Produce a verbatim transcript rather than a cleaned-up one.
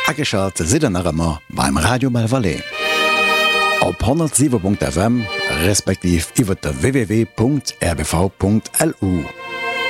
Ageschat sidennerëmmer beim Radio Malvalais. Op hundertsieben Punkt F M respektiv iwwer der w w w Punkt r b v Punkt l u.